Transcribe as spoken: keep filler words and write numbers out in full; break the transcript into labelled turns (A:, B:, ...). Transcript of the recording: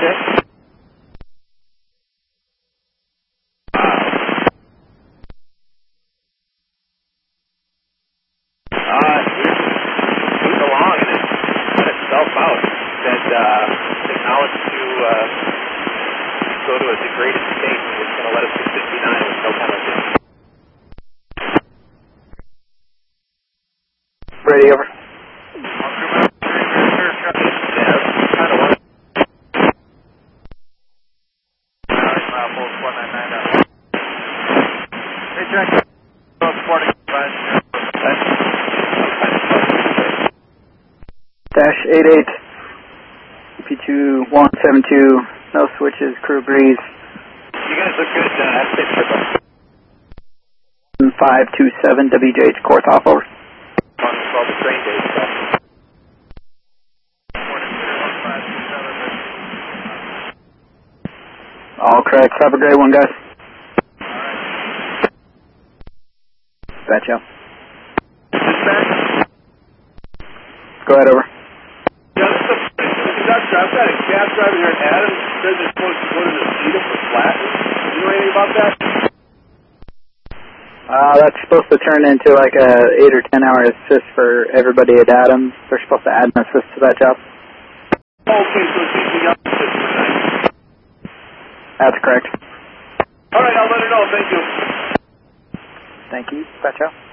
A: Okay. Uh, it moved along and it put itself out. That uh, acknowledged to uh, go to a degraded state. It's going to let us do sixty-nine with no penalty.
B: Ready, over. Dash eight eight, P two one seven two, no switches, crew breeze.
A: You guys look good, uh, that's it, triple.
B: five two seven, W J H, course off, over.
A: twelve train days, so.
B: All correct, have a great one, guys. Dispatch out.
A: Dispatch?
B: Go ahead, over.
C: Yeah, this is a conductor. I've got a cab driver here at Adams. Says they're supposed to go to the Cedar for Flatten. Do you know anything about that?
B: Uh, that's supposed to turn into like a eight or ten hour assist for everybody at Adams. They're supposed to add an assist to that job.
C: Okay, so it's usually up to tonight.
B: That's correct.
C: All right, I'll let her know. Thank you.
B: Thank you. Dispatch out.